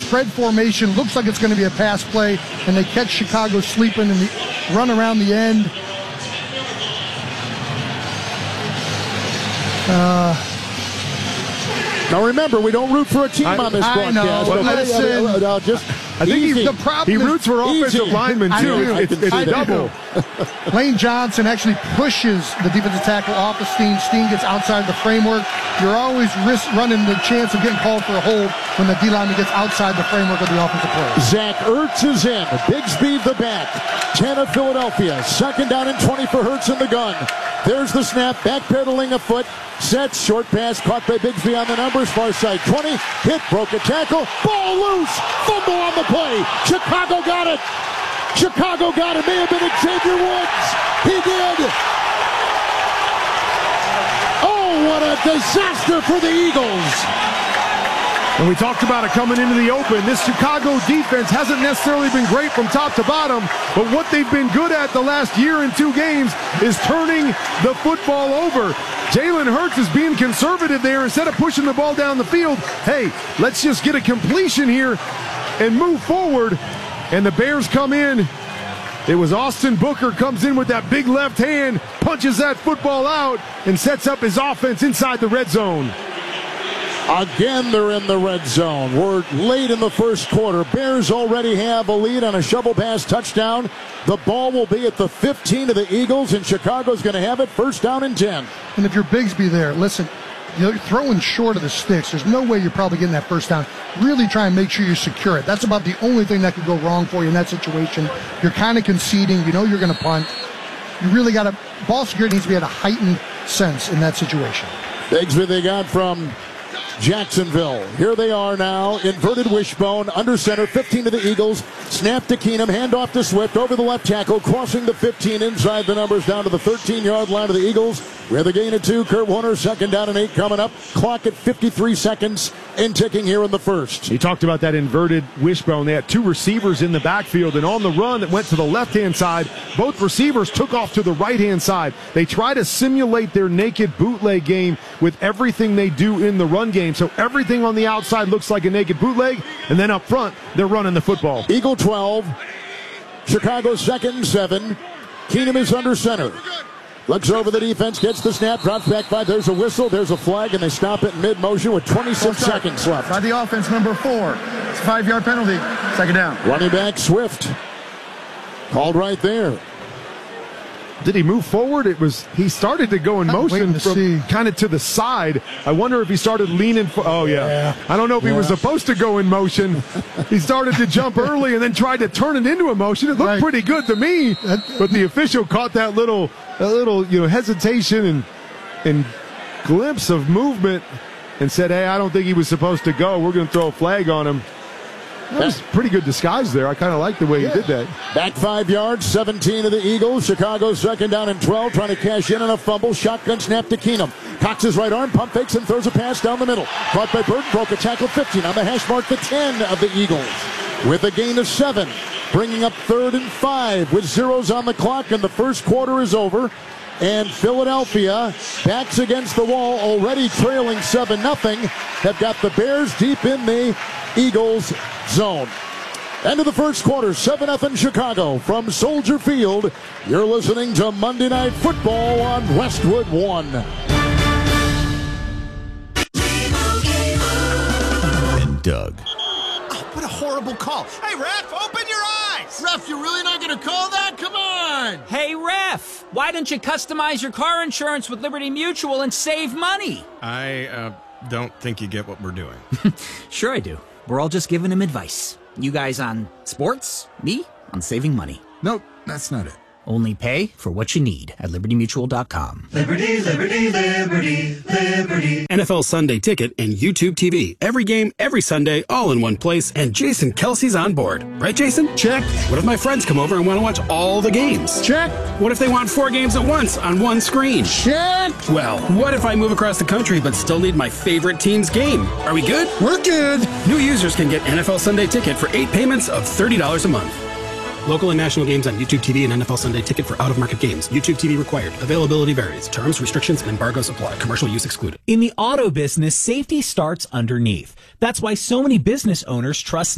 spread formation. Looks like it's going to be a pass play, and they catch Chicago sleeping and run around the end. Now remember, we don't root for a team on this broadcast. I think he roots for offensive linemen, too. It's double. Lane Johnson actually pushes the defensive tackle off of Steen. Steen gets outside the framework. You're always running the chance of getting called for a hold when the D-lineman gets outside the framework of the offensive play. Zach Ertz is in. Bigsby the back. 10 of Philadelphia. Second down and 20 for Hurts in the gun. There's the snap. Backpedaling a foot. Sets. Short pass caught by Bigsby on the numbers. Far side 20. Hit. Broke a tackle. Ball loose. Fumble on the play. Chicago got it. Chicago got it. May have been Xavier Woods. He did. Oh, what a disaster for the Eagles. And we talked about it coming into the open. This Chicago defense hasn't necessarily been great from top to bottom, but what they've been good at the last year and 2 games is turning the football over. Jalen Hurts is being conservative there. Instead of pushing the ball down the field, hey, let's just get a completion here and move forward. And the Bears come in. It was Austin Booker comes in with that big left hand, punches that football out, and sets up his offense inside the red zone. Again, they're in the red zone. We're late in the first quarter. Bears already have a lead on a shovel pass touchdown. The ball will be at the 15 of the Eagles, and Chicago's going to have it first down and 10. And if you're Bigsby there, listen, you're throwing short of the sticks. There's no way you're probably getting that first down. Really try and make sure you secure it. That's about the only thing that could go wrong for you in that situation. You're kind of conceding. You know you're going to punt. You really got to, ball security needs to be at a heightened sense in that situation. Bigsby they got from Jacksonville. Here they are now. Inverted wishbone. Under center. 15 to the Eagles. Snap to Keenum. Handoff to Swift. Over the left tackle. Crossing the 15. Inside the numbers. Down to the 13-yard line of the Eagles. We have the gain of 2. Kurt Warner. Second down and 8 coming up. Clock at 53 seconds and ticking here in the first. He talked about that inverted wishbone. They had 2 receivers in the backfield, and on the run that went to the left-hand side, both receivers took off to the right-hand side. They try to simulate their naked bootleg game with everything they do in the run game. So everything on the outside looks like a naked bootleg, and then up front, they're running the football. Eagle 12, Chicago 2nd and 7. Keenum is under center. Looks over the defense, gets the snap, drops back 5. There's a whistle, there's a flag, and they stop it in mid-motion with 26 seconds left. By the offense, number 4. It's a 5-yard penalty. Second down. Running back Swift. Called right there. Did he move forward? He started to go in motion from kind of to the side. I wonder if he started leaning. Oh, yeah. I don't know if he was supposed to go in motion. He started to jump early and then tried to turn it into a motion. It looked pretty good to me, but the official caught that little hesitation and glimpse of movement and said, hey, I don't think he was supposed to go. We're going to throw a flag on him. That was pretty good disguise there. I kind of like the way he did that. Back 5 yards, 17 of the Eagles. Chicago second down and 12, trying to cash in on a fumble. Shotgun snap to Keenum. Cox's right arm, pump fakes and throws a pass down the middle. Caught by Burton, broke a tackle. 15 on the hash mark, the 10 of the Eagles. With a gain of 7, bringing up 3rd and 5 with zeros on the clock, and the first quarter is over. And Philadelphia, backs against the wall, already trailing 7-0, have got the Bears deep in the Eagles zone. End of the first quarter, 7-0 Chicago from Soldier Field. You're listening to Monday Night Football on Westwood One. And Doug. Oh, what a horrible call. Hey, ref, open your eyes. Ref, you're really not going to call that? Come on. Hey, ref, why don't you customize your car insurance with Liberty Mutual and save money? I don't think you get what we're doing. Sure I do. We're all just giving him advice. You guys on sports, me on saving money. Nope, that's not it. Only pay for what you need at LibertyMutual.com. Liberty, liberty, liberty, liberty. NFL Sunday Ticket and YouTube TV. Every game, every Sunday, all in one place, and Jason Kelsey's on board. Right, Jason? Check. What if my friends come over and want to watch all the games? Check. What if they want 4 games at once on one screen? Check. Well, what if I move across the country but still need my favorite team's game? Are we good? We're good. New users can get NFL Sunday Ticket for 8 payments of $30 a month. Local and national games on YouTube TV and NFL Sunday Ticket for out-of-market games. YouTube TV required. Availability varies. Terms, restrictions, and embargoes apply. Commercial use excluded. In the auto business, safety starts underneath. That's why so many business owners trust